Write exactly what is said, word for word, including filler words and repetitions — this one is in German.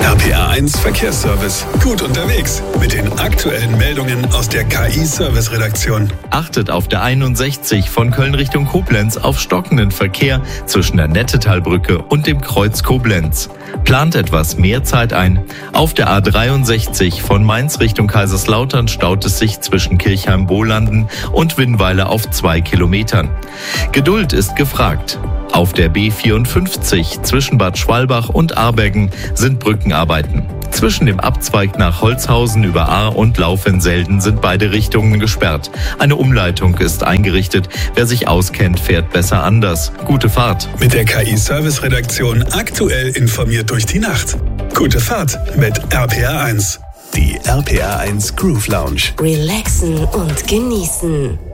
R P R eins Verkehrsservice. Gut unterwegs mit den aktuellen Meldungen aus der K I-Service-Redaktion. Achtet auf der einundsechzig von Köln Richtung Koblenz auf stockenden Verkehr zwischen der Nettetalbrücke und dem Kreuz Koblenz. Plant etwas mehr Zeit ein. Auf der A dreiundsechzig von Mainz Richtung Kaiserslautern staut es sich zwischen Kirchheim-Bohlanden und Winnweiler auf zwei Kilometern. Geduld ist gefragt. Auf der B vierundfünfzig zwischen Bad Schwalbach und Aarbergen sind Brückenarbeiten. Zwischen dem Abzweig nach Holzhausen über Ahr und Laufelselden sind beide Richtungen gesperrt. Eine Umleitung ist eingerichtet. Wer sich auskennt, fährt besser anders. Gute Fahrt. Mit der K I-Service-Redaktion aktuell informiert durch die Nacht. Gute Fahrt mit R P R eins. Die R P R eins Groove Lounge. Relaxen und genießen.